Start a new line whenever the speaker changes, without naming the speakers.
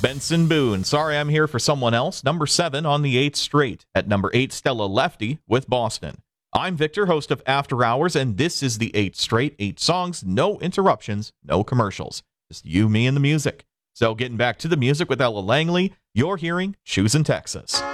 Benson Boone, Sorry I'm Here for Someone Else, number 7 on the 8th straight. At number 8, Stella Lefty with Boston. I'm Victor, host of After Hours, and this is the 8th straight, 8 songs, no interruptions, no commercials. Just you, me, and the music. So getting back to the music with Ella Langley, you're hearing Shoes in Texas.